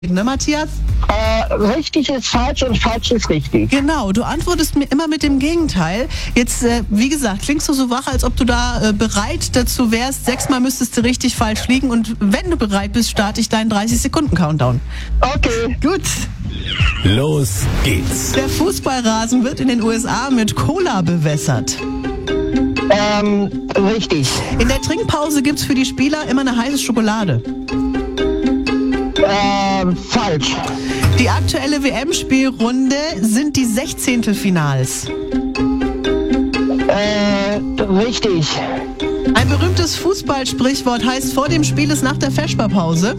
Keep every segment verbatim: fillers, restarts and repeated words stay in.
Ne, Matthias? Äh, richtig ist falsch und falsch ist richtig. Genau, du antwortest mir immer mit dem Gegenteil. Jetzt, äh, wie gesagt, klingst du so wach, als ob du da äh, bereit dazu wärst. Sechsmal müsstest du richtig falsch liegen und wenn du bereit bist, starte ich deinen dreißig-Sekunden-Countdown. Okay. Gut. Los geht's. Der Fußballrasen wird in den U S A mit Cola bewässert. Ähm, richtig. In der Trinkpause gibt's für die Spieler immer eine heiße Schokolade. Ähm, falsch. Die aktuelle W M-Spielrunde sind die Sechzehntelfinals. Äh, richtig. Ein berühmtes Fußballsprichwort heißt, vor dem Spiel ist nach der Vesperpause.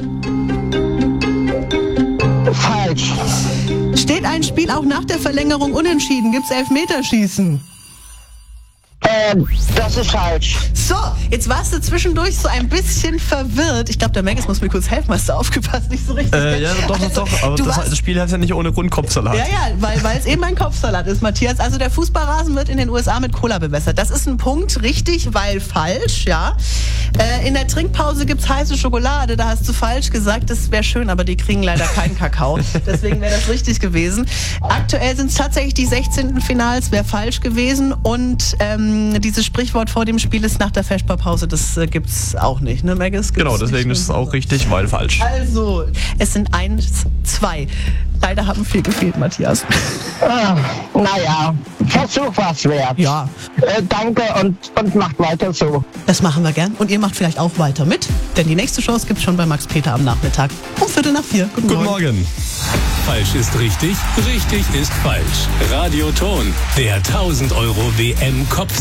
Falsch. Steht ein Spiel auch nach der Verlängerung unentschieden, gibt's Elfmeterschießen. Ähm, das ist falsch. So, jetzt warst du zwischendurch so ein bisschen verwirrt. Ich glaube, der Maggis muss mir kurz helfen, hast du aufgepasst, nicht so richtig. Äh, ja, doch, also, doch, doch. Aber das, warst, das Spiel hat ja nicht ohne Grund Kopfsalat. Ja, ja, weil weil es eben ein Kopfsalat ist, Matthias. Also der Fußballrasen wird in den U S A mit Cola bewässert. Das ist ein Punkt, richtig, weil falsch, ja. Äh, in der Trinkpause gibt's heiße Schokolade, da hast du falsch gesagt. Das wäre schön, aber die kriegen leider keinen Kakao. Deswegen wäre das richtig gewesen. Aktuell sind es tatsächlich die sechzehnten Finals, wäre falsch gewesen. Und ähm, dieses Sprichwort vor dem Spiel ist nach der Vesperpause, das äh, gibt's auch nicht, ne, Maggis? Genau, deswegen ist es auch richtig, weil falsch. Also, es sind eins, zwei. Leider haben viel gefehlt, Matthias. Ah, naja, Versuch war's wert. Ja. Äh, danke und, und macht weiter so. Das machen wir gern. Und ihr macht vielleicht auch weiter mit, denn die nächste Chance gibt's schon bei Max Peter am Nachmittag. Um Viertel nach vier. Guten, Guten Morgen. Morgen. Falsch ist richtig, richtig ist falsch. Radioton, der tausend Euro W M-Kopfsalat.